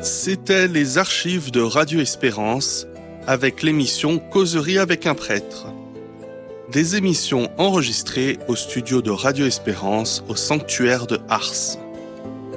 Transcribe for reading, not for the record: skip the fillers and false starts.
C'était les archives de Radio Espérance avec l'émission Causerie avec un prêtre. Des émissions enregistrées au studio de Radio Espérance au sanctuaire de Ars.